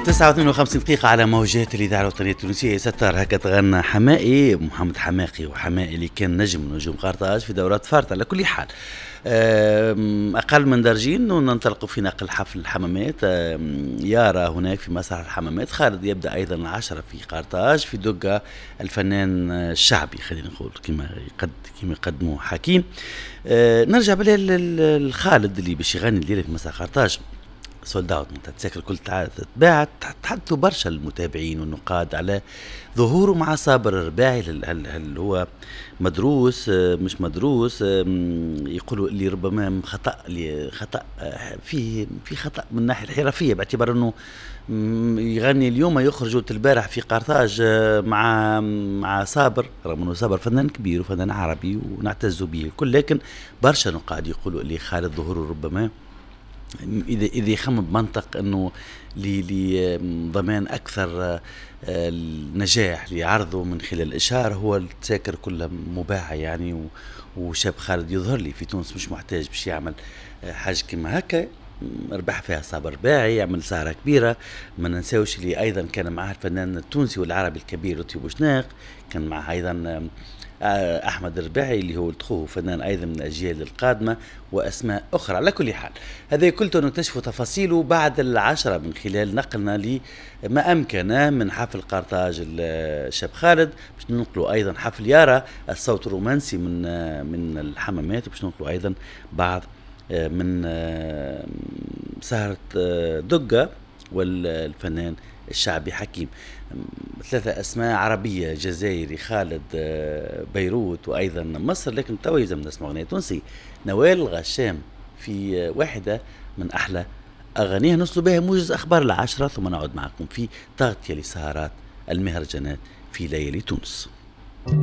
9:52 دقيقة على موجات الإذاعة الوطنية التونسية. ستار هكا تغنى حمائي، محمد حماقي، وحمائي اللي كان نجم من نجوم قرطاج في دورات فارطة. على كل حال أقل من درجين وننطلق في نقل حفل الحمامات. يارا هناك في مسرح الحمامات. خالد يبدأ أيضا 10 في قرطاج في دقة الفنان الشعبي، خلينا نقول كما يقدموا حكيم. نرجع بالخالد اللي باش يغني الليلة في مسرح قرطاج. سولد اوت، تتذكر كل تباعت تحدثوا برشا المتابعين والنقاد على ظهوره مع صابر الرباعي. هل هو مدروس مش مدروس؟ يقولوا اللي ربما خطأ في خطأ من الناحية الحرفية، باعتبار انه يغني اليوم يخرج البارح في قرطاج مع صابر، رغم انه صابر فنان كبير وفنان عربي ونعتز به الكل، لكن برشا نقاد يقولوا اللي خالد ظهوره ربما إذا يخمم بمنطق أنه لضمان أكثر النجاح لعرضه من خلال الإشهار، هو التذاكر كلها مباعة يعني. وشاب خالد يظهر لي في تونس مش محتاج باش يعمل حاجة كما هكا، ربح فيها صابر باعي، يعمل سهرة كبيرة. ما ننساوش اللي أيضا كان معه الفنان التونسي والعربي الكبير لطفي بوشناق، كان معه أيضا أحمد الرباعي اللي هو التخوه فنان أيضا من الأجيال القادمة، وأسماء أخرى. على كل حال هذا كلته نكتشف تفاصيله بعد 10 من خلال نقلنا لما أمكن من حفل قرطاج الشاب خالد، باش ننقلوا أيضا حفل يارا الصوت الرومانسي من الحمامات، باش ننقلوا أيضا بعض من سهرة دقة والفنان الشعبي حكيم. 3 أسماء عربية، جزائري خالد، بيروت، وأيضا مصر. لكن تو يلزم نسمع أغنية تونسي، نوال الغشام في واحدة من أحلى أغانيها، نوصل بها موجز أخبار 10 ثم نعود معكم في تغطية لسهرات المهرجانات في ليالي تونس.